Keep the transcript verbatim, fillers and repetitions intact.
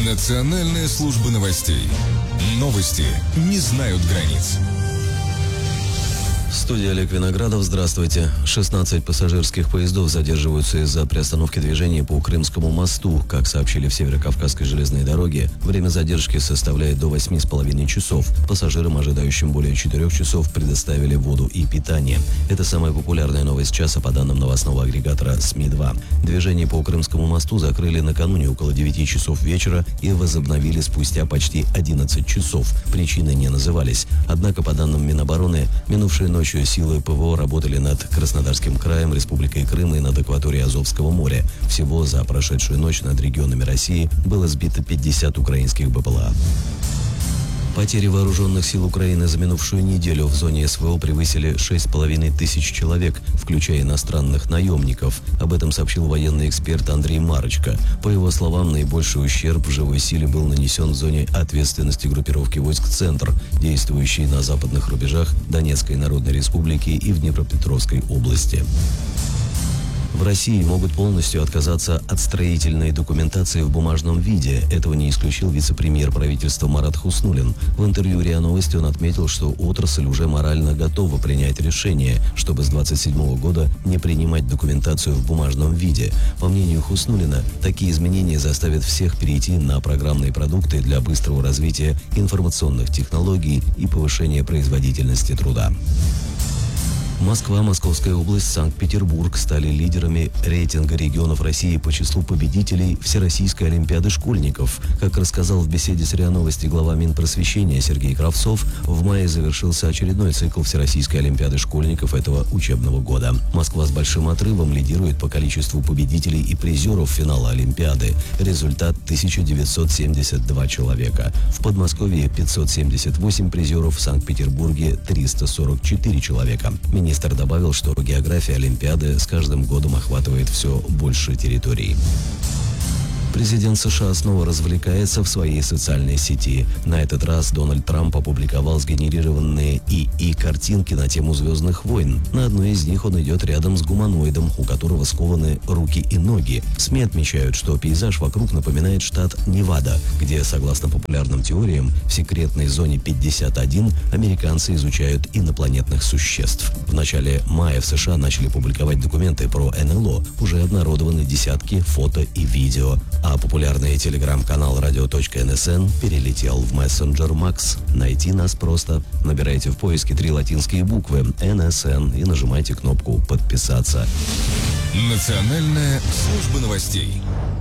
Национальная служба новостей. Новости не знают границ. Студия Олег Виноградов. Здравствуйте. шестнадцать пассажирских поездов задерживаются из-за приостановки движения по Крымскому мосту. Как сообщили в Северокавказской железной дороге, время задержки составляет до восьми с половиной часов. Пассажирам, ожидающим более четырех часов, предоставили воду и питание. Это самая популярная новость часа по данным новостного агрегатора СМИ два. Движение по Крымскому мосту закрыли накануне около девяти часов вечера и возобновили спустя почти одиннадцать часов. Причины не назывались. Однако, по данным Минобороны, минувшей ночью силы ПВО работали над Краснодарским краем, Республикой Крым и над акваторией Азовского моря. Всего за прошедшую ночь над регионами России было сбито пятьдесят украинских БПЛА. Потери вооруженных сил Украины за минувшую неделю в зоне СВО превысили шесть с половиной тысяч человек, включая иностранных наемников. Об этом сообщил военный эксперт Андрей Марочко. По его словам, наибольший ущерб в живой силе был нанесен в зоне ответственности группировки войск «Центр», действующей на западных рубежах Донецкой Народной Республики и в Днепропетровской области. В России могут полностью отказаться от строительной документации в бумажном виде. Этого не исключил вице-премьер правительства Марат Хуснуллин. В интервью РИА Новости он отметил, что отрасль уже морально готова принять решение, чтобы с двадцать седьмого года не принимать документацию в бумажном виде. По мнению Хуснуллина, такие изменения заставят всех перейти на программные продукты для быстрого развития информационных технологий и повышения производительности труда. Москва, Московская область, Санкт-Петербург стали лидерами рейтинга регионов России по числу победителей Всероссийской олимпиады школьников. Как рассказал в беседе с РИА Новости глава Минпросвещения Сергей Кравцов, в мае завершился очередной цикл Всероссийской олимпиады школьников этого учебного года. Москва с большим отрывом лидирует по количеству победителей и призеров финала олимпиады. Результат – тысяча девятьсот семьдесят два человека. В Подмосковье – пятьсот семьдесят восемь призеров, в Санкт-Петербурге – триста сорок четыре человека. Министр добавил, что география Олимпиады с каждым годом охватывает все больше территорий. Президент США снова развлекается в своей социальной сети. На этот раз Дональд Трамп опубликовал сгенерированные ИИ-картинки на тему «Звездных войн». На одной из них он идет рядом с гуманоидом, у которого скованы руки и ноги. СМИ отмечают, что пейзаж вокруг напоминает штат Невада, где, согласно популярным теориям, в секретной зоне пятьдесят один американцы изучают инопланетных существ. В начале мая в США начали публиковать документы про эн эл о. Уже обнародованы десятки фото и видео. А популярный телеграм-канал радио точка эн эс эн перелетел в мессенджер Макс. Найти нас просто. Набирайте в поиске три латинские буквы эн эс эн и нажимайте кнопку «Подписаться». Национальная служба новостей.